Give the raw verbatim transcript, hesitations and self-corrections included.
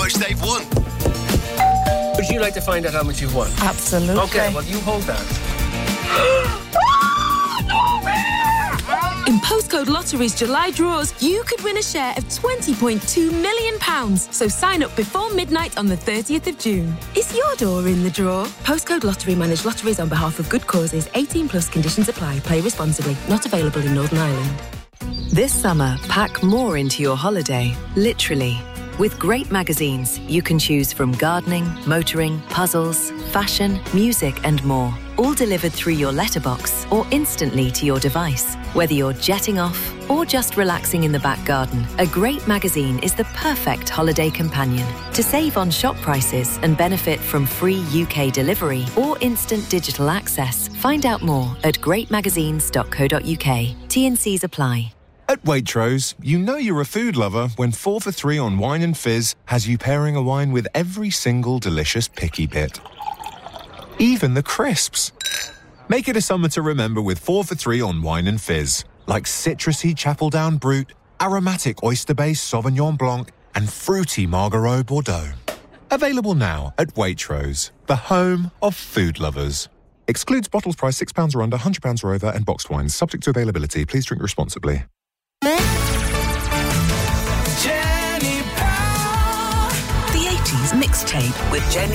much they've won. Would you like to find out how much you've won? Absolutely. Okay, well, you hold that. In Postcode Lottery's July draws, you could win a share of twenty point two million pounds. So sign up before midnight on the thirtieth of June. Is your door in the draw? Postcode Lottery manage lotteries on behalf of good causes. eighteen plus conditions apply. Play responsibly. Not available in Northern Ireland. This summer, pack more into your holiday, literally. With great magazines, you can choose from gardening, motoring, puzzles, fashion, music and more. All delivered through your letterbox or instantly to your device. Whether you're jetting off or just relaxing in the back garden, a great magazine is the perfect holiday companion. To save on shop prices and benefit from free U K delivery or instant digital access, find out more at great magazines dot co dot uk. T and Cs apply. At Waitrose, you know you're a food lover when four for three on wine and fizz has you pairing a wine with every single delicious picky bit. Even the crisps. Make it a summer to remember with four for three on wine and fizz, like citrusy Chapel Down Brut, aromatic oyster-based Sauvignon Blanc, and fruity Margaux Bordeaux. Available now at Waitrose, the home of food lovers. Excludes bottles priced six pounds or under, one hundred pounds or over, and boxed wines. Subject to availability. Please drink responsibly. Jenny Powell. The eighties mixtape with Jenny